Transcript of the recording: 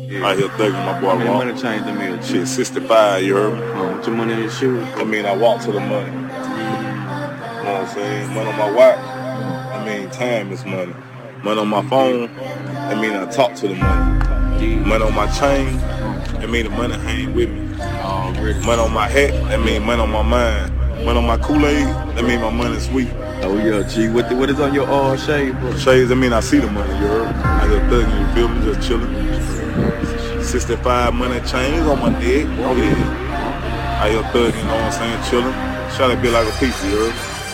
Out here thugging my boy. How many money change them is? Shit, 65, you heard me? What's your money in your shoes? I mean, I walk to the money. You know what I'm saying? Money on my watch. I mean, time is money. Money on my phone. I mean, I talk to the money. Money on my chain. I mean, the money hang with me. Money on my hat. I mean, money on my mind. Money on my Kool-Aid. I mean, my money sweet. Oh yeah, G. What is on your shade, bro? Shades, I mean, I see the money, you heard? I just thugging, you feel me? Just chilling. 65 money chains on my neck. Oh yeah. I just thugging, you know what I'm saying? Chilling. Try to be like a pizza, you heard?